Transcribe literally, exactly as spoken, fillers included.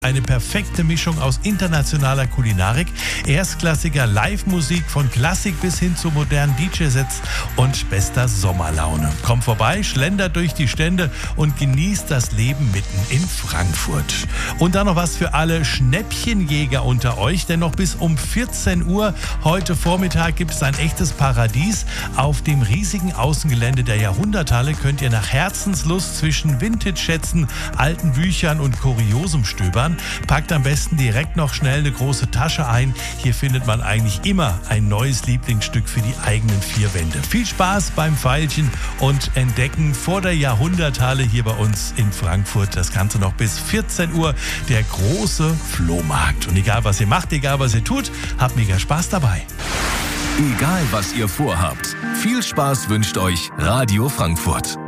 Eine perfekte Mischung aus internationaler Kulinarik, erstklassiger Live-Musik von Klassik bis hin zu modernen D J-Sets und bester Sommerlaune. Kommt vorbei, schlendert durch die Stände und genießt das Leben mitten in Frankfurt. Und dann noch was für alle Schnäppchenjäger unter euch, denn noch bis um vierzehn Uhr heute Vormittag gibt es ein echtes Paradies. Auf dem riesigen Außengelände der Jahrhunderthalle könnt ihr nach Herzenslust zwischen Vintage-Schätzen, alten Büchern und Kuriosum stöbern. Packt am besten direkt noch schnell eine große Tasche ein. Hier findet man eigentlich immer ein neues Lieblingsstück für die eigenen vier Wände. Viel Spaß beim Veilchen und Entdecken vor der Jahrhunderthalle hier bei uns in Frankfurt. Das Ganze noch bis vierzehn Uhr, der große Flohmarkt. Und egal was ihr macht, egal was ihr tut, habt mega Spaß dabei. Egal was ihr vorhabt, viel Spaß wünscht euch Radio Frankfurt.